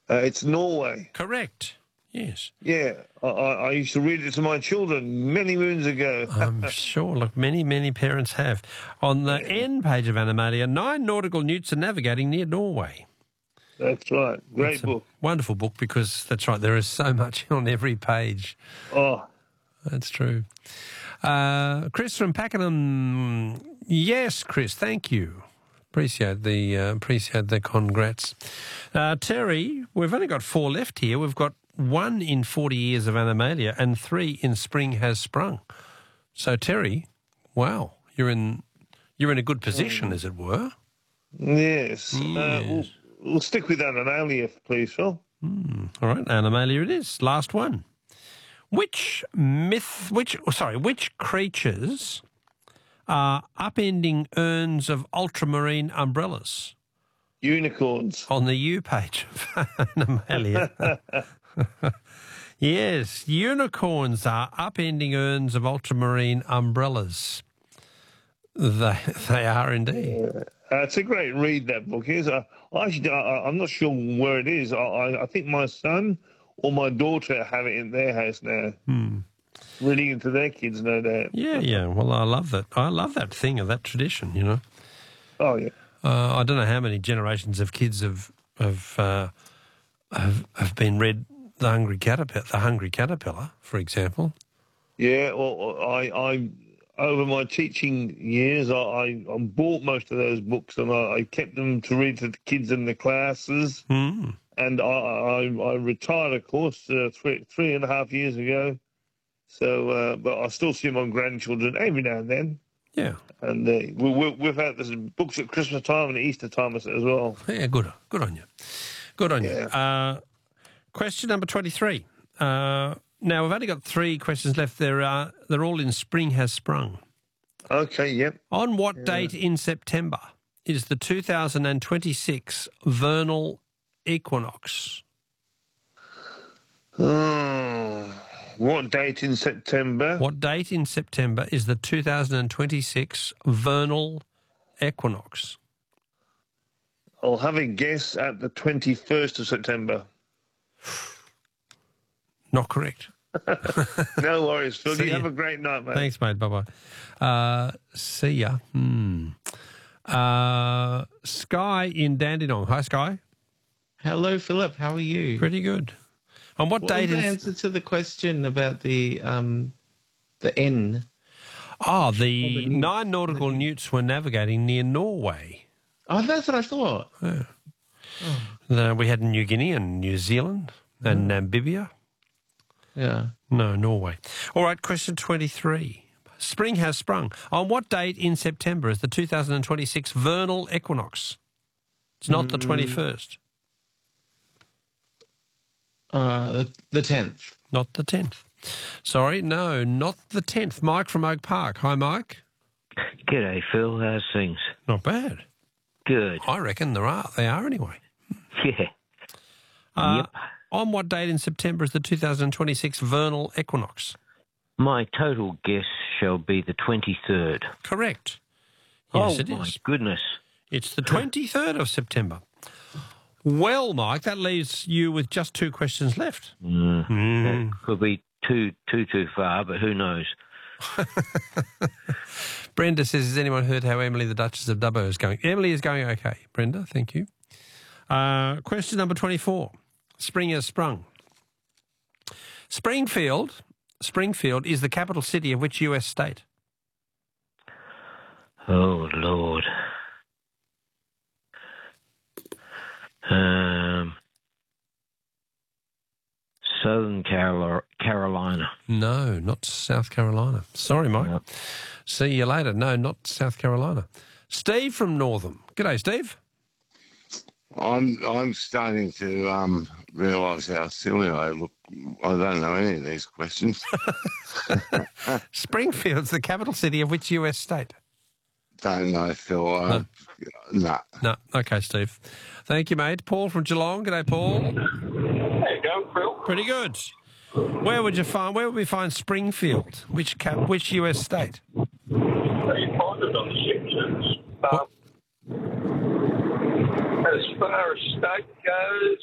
It's Norway. Correct. Yes. Yeah, I used to read it to my children many moons ago. I'm sure. Look, many parents have. On the end page of Animalia, 9 nautical newts are navigating near Norway. That's right. Great It's book. a wonderful book because, that's right, there is so much on every page. Oh, That's true. Chris from Pakenham. Yes, Chris, thank you. Appreciate the congrats. Terry, we've only got 4 left here. We've got 1 in 40 years of Animalia and 3 in Spring Has Sprung. So, Terry, wow, you're in a good position, as it were. yes. Yes. We'll stick with Animalia, please, Phil. All right, Animalia it is. Last one. Which creatures are upending urns of ultramarine umbrellas? Unicorns. On the U page of Animalia. Yes, unicorns are upending urns of ultramarine umbrellas. They are indeed. It's a great read, that book is. I'm not sure where it is. I think my son or my daughter have it in their house now. Reading it to their kids, no doubt. Yeah. Well, I love that. I love that thing of that tradition, you know. Oh, yeah. I don't know how many generations of kids have been read The Hungry Caterpillar, for example. Yeah, well, I over my teaching years, I bought most of those books and I kept them to read to the kids in the classes. Mm. And I retired, of course, 3.5 years ago. So, but I still see my grandchildren every now and then. Yeah. And we've had this books at Christmas time and Easter time as well. Yeah, good on you. Good on you. Question number 23. Now, we've only got 3 questions left. They're all in Spring Has Sprung. Okay, yep. On what date in September is the 2026 vernal equinox? What date in September? What date in September is the 2026 vernal equinox? I'll have a guess at the 21st of September. Not correct. No worries, Phil. See You ya. have a great night, mate. Thanks, mate. Bye-bye. See ya. Sky in Dandenong. Hi, Sky. Hello, Philip. How are you? Pretty good. On what What date was the is... answer to the question about the N? Oh, the 9 nautical newts were navigating near Norway. Oh, that's what I thought. We had New Guinea and New Zealand and Namibia. Yeah. No, Norway. All right, question 23. Spring Has Sprung. On what date in September is the 2026 vernal equinox? It's not the 21st. The 10th. Not the 10th. Sorry, no, not the 10th. Mike from Oak Park. Hi, Mike. G'day, Phil. How's things? Not bad. Good. I reckon they are anyway. Yeah. Yep. On what date in September is the 2026 vernal equinox? My total guess shall be the 23rd. Correct. Yes, it my is. goodness. It's the 23rd of September. Well, Mike, that leaves you with just 2 questions left. That could be too far, but who knows? Brenda says, has anyone heard how Emily, the Duchess of Dubbo, is going? Emily is going okay, Brenda, thank you. Question number 24. Spring Has Sprung. Springfield is the capital city of which US state? Oh, Lord. Southern Carolina. No, not South Carolina. Sorry, Mike. No. See you later. No, not South Carolina. Steve from Northam. G'day, Steve. I'm starting to realise how silly I look. I don't know any of these questions. Springfield's the capital city of which US state? Don't know, Phil. No. No. Okay, Steve. Thank you, mate. Paul from Geelong. G'day, Paul. How you going, Phil? Pretty good. Where would we find Springfield? Which US state? You find it on the Simpsons. As far as state goes,